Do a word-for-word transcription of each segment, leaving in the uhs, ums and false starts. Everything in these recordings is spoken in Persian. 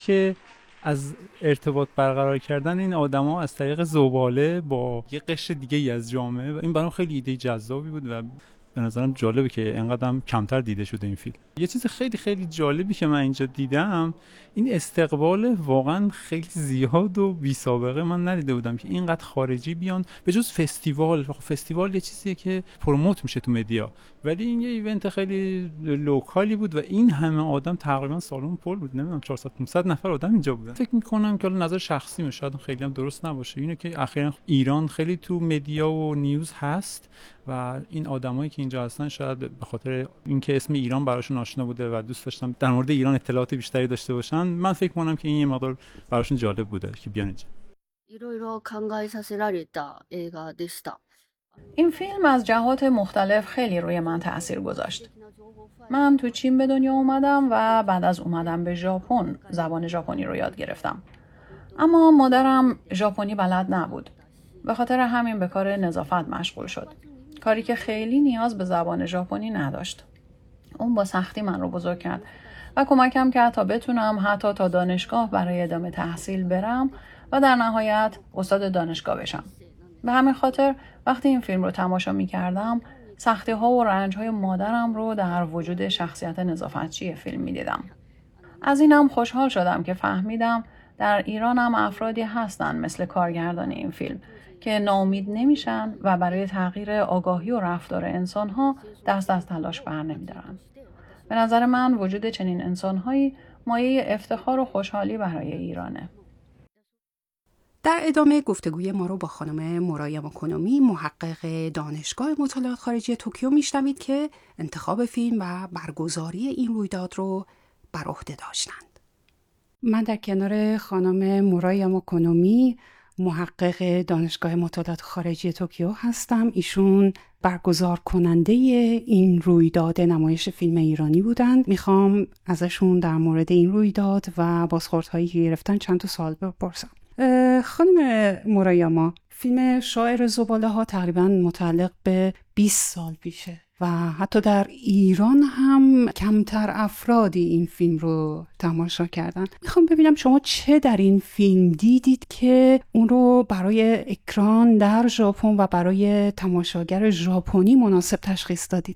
که از ارتباط برقرار کردن این آدما از طریق زباله با یه قشر دیگه ای از جامعه و این برام خیلی ایده جذابی بود و به نظرم جالبه که اینقدر کمتر دیده شده این فیلم. یه چیز خیلی خیلی جالبی که من اینجا دیدم این استقبال واقعا خیلی زیاد و بی سابقه من ندیده بودم که اینقدر خارجی بیان به جز فستیوال. فستیوال یه چیزیه که پروموت میشه تو مدیا، ولی این یه ایونت خیلی لوکالی بود و این همه آدم تقریبا سالن پر بود، نمیدونم چهارصد پانصد نفر آدم اینجا بودن. فکر میکنم که نظر شخصی من شاید خیلی هم درست نباشه اینه که اخیراً ایران خیلی تو مدیا و نیوز هست و این آدمایی که اینجا هستن شاید به خاطر اینکه اسم ایران براشون آشنا بوده و دوست داشتن در مورد ایران اطلاعات بیشتری داشته باشن. من فکر می‌کنم که این یه مقدار براشون جالب بوده که بیان اینجا. いろいろ考えさせられた映画でした。 این فیلم از جهات مختلف خیلی روی من تأثیر گذاشت. من تو چین به دنیا اومدم و بعد از اومدم به ژاپن زبان ژاپنی رو یاد گرفتم. اما مادرم ژاپنی بلد نبود. به خاطر همین به کار نظافت مشغول شد. کاری که خیلی نیاز به زبان ژاپنی نداشت. اون با سختی من رو بزرگ کرد و کمکم کرد تا بتونم حتی تا دانشگاه برای ادامه تحصیل برم و در نهایت استاد دانشگاه بشم. به همین خاطر وقتی این فیلم رو تماشا می کردم سختی ها و رنج های مادرم رو در وجود شخصیت نظافتچی فیلم می دیدم. از اینم خوشحال شدم که فهمیدم در ایران هم افرادی هستن مثل کارگردان این فیلم که ناامید نمیشن و برای تغییر آگاهی و رفتار انسان‌ها دست از تلاش بر نمی‌دارن. به نظر من وجود چنین انسان‌هایی مایه افتخار و خوشحالی برای ایرانه. در ادامه گفتگوی ما رو با خانم مورایاما کونومی، محقق دانشگاه مطالعات خارجی توکیو میشنوید که انتخاب فیلم و برگزاری این رویداد رو بر عهده داشتند. من در کنار خانم مورایاما کونومی، محقق دانشگاه مطالعات خارجی توکیو هستم. ایشون برگزار کننده این رویداد نمایش فیلم ایرانی بودند. میخوام ازشون در مورد این رویداد و بازخوردهایی که گرفتن چند تا سوال بپرسم. خانم مورایاما، فیلم شاعر زباله ها تقریبا متعلق به بیست سال پیشه و حتی در ایران هم کمتر افرادی این فیلم رو تماشا کردن. میخوام ببینم شما چه در این فیلم دیدید که اون رو برای اکران در ژاپن و برای تماشاگر ژاپنی مناسب تشخیص دادید؟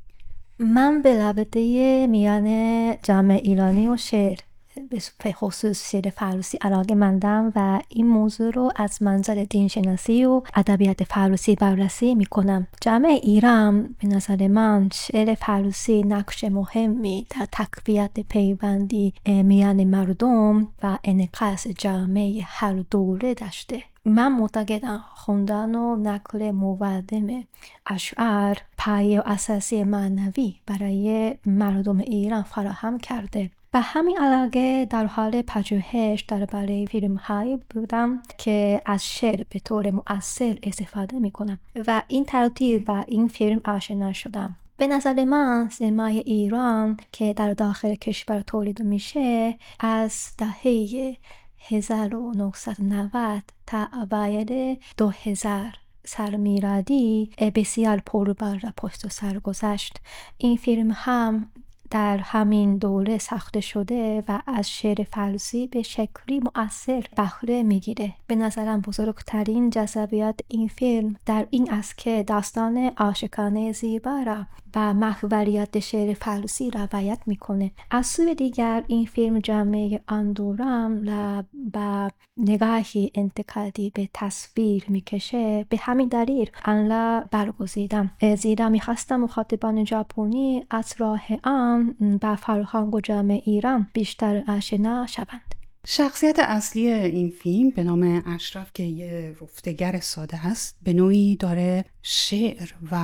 من به رابطه میان جامعه ایرانی و شعر به خصوص شعر فارسی علاقه مندم و این موضوع رو از منظر دینشناسی و ادبیات فارسی بررسی می کنم. جامعه ایران به نظر من شعر فارسی نقش مهمی در تقویت پیوندی میان مردم و انعکاس جامعه هر دوره داشته. من معتقدم خوندن و نقل مودم اشعار پایه اساسی معنوی برای مردم ایران فراهم کرده. به همین علاقه در حال پژوهش درباره فیلم هایی بودم که از شعر به طور مؤثر استفاده می کنم و این ترتیب با این فیلم آشنا شدم. به نظر من سینمای ایران که در داخل کشور تولید میشه از دهه هزار و نهصد و نود تا اوایل دو هزار سال میلادی بسیار پربار و پشت و سر گذشت. این فیلم هم در همین دوره ساخته شده و از شعر فارسی به شکلی مؤثر بهره میگیره. به نظرم بزرگترین جذابیت این فیلم در این است که داستان عاشقانه زیبا را و محوریت شعر فارسی روایت میکنه. از سوی دیگر این فیلم جامعه آن دوران را با نگاهی انتقادی به تصویر میکشه. به همین دلیل آن را برگزیدم، زیرا میخواستم مخاطبان ژاپنی از راه آن با فرهنگ و جامعه ایران بیشتر آشنا شوند. شخصیت اصلی این فیلم به نام اشرف که یه رفتگر ساده است، به نوعی داره شعر و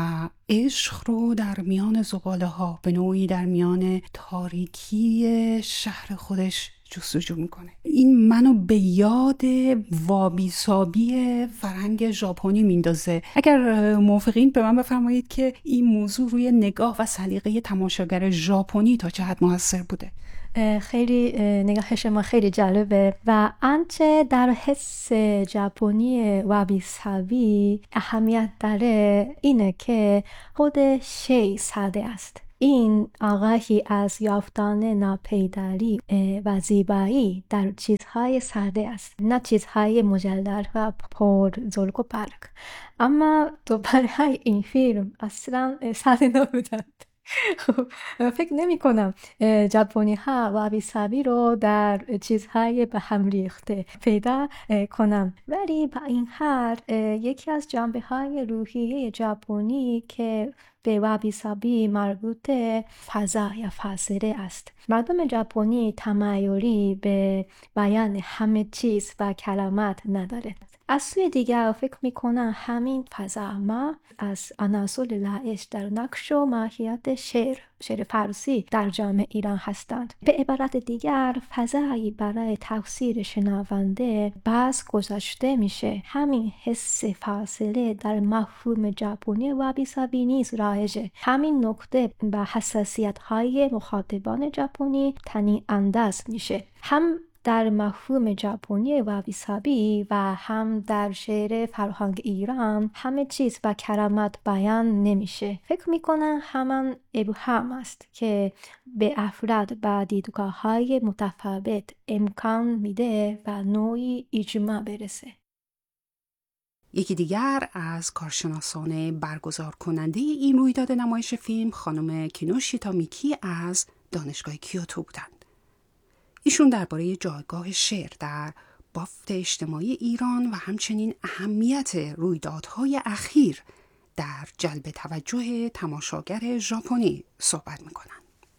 عشق رو در میان زباله ها، به نوعی در میان تاریکی شهر خودش جستجو میکنه. این منو به یاد وابی سابی فرهنگ ژاپنی میندازه. اگر موافقین به من بفرمایید که این موضوع روی نگاه و سلیقه تماشاگر ژاپنی تا چه حد موثر بوده؟ خیلی نگاه شما خیلی جالبه و آنچه در حس ژاپنی وابی سابی اهمیت داره اینه که خود شی ساده است. این آگاهی از یافتن ناپیدایی و زیبایی در چیزهای ساده است، نه چیزهای مجلل و پر زلق و برق. اما دوباره این فیلم اصلا ساده نبودند. فکر نمی کنم ژاپنی ها وابی سابی رو در چیزهای به هم ریخته پیدا کنم، ولی با این حال یکی از جنبه های روحیه ژاپنی که به وابی سابی مربوطه فضا یا فاصله است. مردم ژاپنی تمایلی به بیان همه چیز و کلمات نداره. از سوی دیگر فکر میکنم همین فضا ما از عناصر لایش در نقش و ماهیت شعر شعر فارسی در جامعه ایران هستند. به عبارت دیگر فضایی برای تفسیر شنونده باز گذاشته میشه. همین حس فاصله در مفهوم ژاپنی وابی سابی نیز رایجه. همین نکته با حساسیت های مخاطبان ژاپنی تنی انداز میشه، هم در مفهوم ژاپنی وابی سابی و هم در شعر فرهنگ ایران همه چیز با کلمات بیان نمیشه. فکر میکنم همان ابهام است که به افراد با دیدگاه های متفاوت امکان میده و نوعی اجماع برسه. یکی دیگر از کارشناسان برگزار کننده این رویداد نمایش فیلم خانم کینوشیتا میکی از دانشگاه کیوتو بودند. ایشون درباره جایگاه شعر در بافت اجتماعی ایران و همچنین اهمیت رویدادهای اخیر در جلب توجه تماشاگر ژاپنی صحبت میکنن.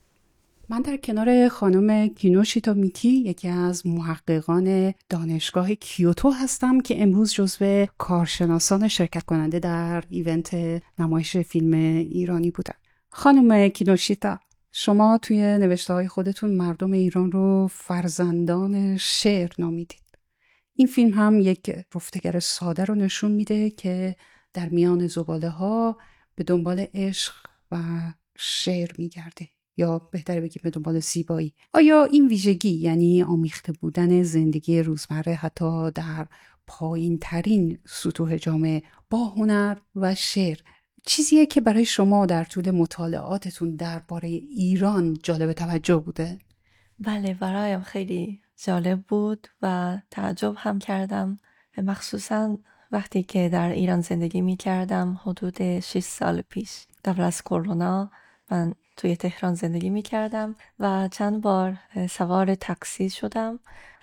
من در کنار خانم کینوشیتا میکی، یکی از محققان دانشگاه کیوتو هستم که امروز جزو کارشناسان شرکت کننده در ایونت نمایش فیلم ایرانی بودن. خانم کینوشیتا، شما توی نوشته های خودتون مردم ایران رو فرزندان شعر نامیدید. این فیلم هم یک رفتگر ساده رو نشون میده که در میان زباله ها به دنبال عشق و شعر میگرده، یا بهتره بگیم به دنبال زیبایی. آیا این ویژگی، یعنی آمیخته بودن زندگی روزمره حتی در پایین ترین سطوح جامعه با هنر و شعر، چیزیه که برای شما در طول مطالعاتتون درباره ایران جالب توجه بوده؟ بله، برایم خیلی جالب بود و تعجب هم کردم، مخصوصا وقتی که در ایران زندگی می کردم. حدود شش سال پیش قبل از کرونا من توی تهران زندگی می کردم و چند بار سوار تاکسی شدم.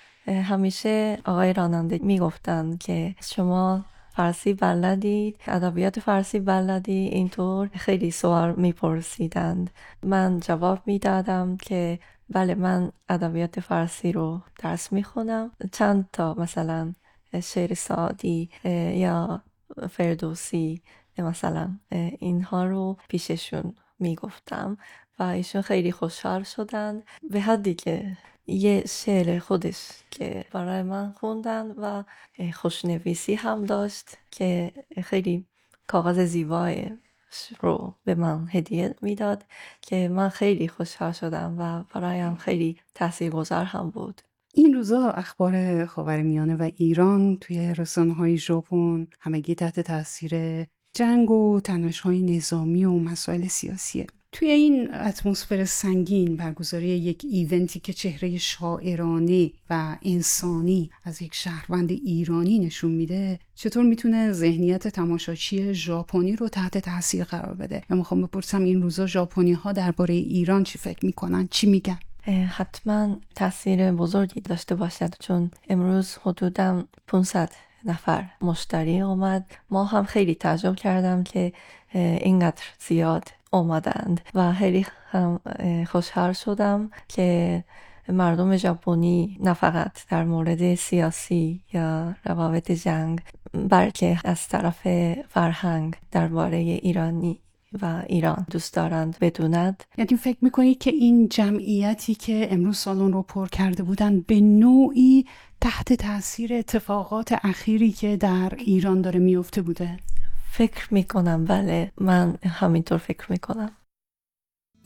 همیشه آقای راننده می گفتن که شما فارسی بلدید، ادبیات فارسی بلدی، اینطور خیلی سوال میپرسیدند. من جواب میدادم که بله، من ادبیات فارسی رو درس میخونم. چند تا مثلا شعر سعدی یا فردوسی مثلا اینها رو پیششون میگفتم و ایشون خیلی خوشحال شدند، به حدی که یه شعر خودش که برای من خوندن و خوشنویسی هم داشت که خیلی کاغذ زیبای رو به من هدیه میداد که من خیلی خوشحال شدم و برایم خیلی تاثیرگذار هم بود. این روزا اخبار خاورمیانه و ایران توی رسانه‌های ژاپن همگی تحت تاثیر جنگ و تنش‌های نظامی و مسائل سیاسیه. توی این اتمسفر سنگین برگزاری یک ایونتی که چهره شاعرانه و انسانی از یک شهروند ایرانی نشون میده، چطور میتونه ذهنیت تماشاچی ژاپنی رو تحت تاثیر قرار بده؟ من میخوام بپرسم این روزا ژاپنی ها درباره ایران چی فکر میکنن، چی میگن؟ حتما تاثیر بزرگی داشته باشد، چون امروز حدوداً پانصد نفر مشتری اومد. ما هم خیلی تعجب کردم که اینقدر زیاد اومدند و خیلی هم خوشحال شدم که مردم ژاپنی نه فقط در مورد سیاسی یا روابط جنگ، بلکه از طرف فرهنگ درباره ایرانی و ایران دوست دارند بدوند. یعنی فکر میکنید که این جمعیتی که امروز سالن رو پر کرده بودن به نوعی تحت تاثیر اتفاقات اخیری که در ایران داره میفته بوده؟ فکر میکنم، بله، من همینطور فکر میکنم.